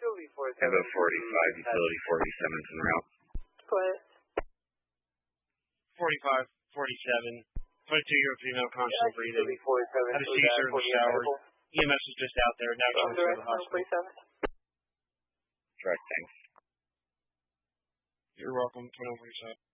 Evo 45, utility 47's en route. Go ahead. 45, 47. 22 year female conscious breathing. Had a seizure in the shower. EMS is just out there. Now transferred to the hospital. Direct, thanks. You're welcome. 2147.